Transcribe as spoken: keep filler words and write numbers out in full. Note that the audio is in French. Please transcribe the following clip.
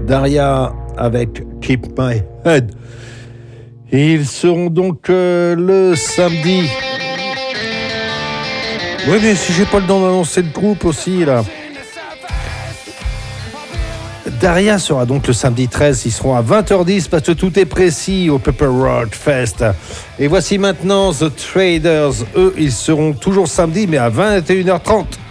Daria avec Keep My Head. Et ils seront donc euh, le samedi. Oui, mais si j'ai pas le temps d'annoncer le groupe aussi, là. Daria sera donc le samedi treize, ils seront à vingt heures dix parce que tout est précis au Pepper Rock Fest. Et voici maintenant The Traders, eux ils seront toujours samedi mais à vingt et une heures trente.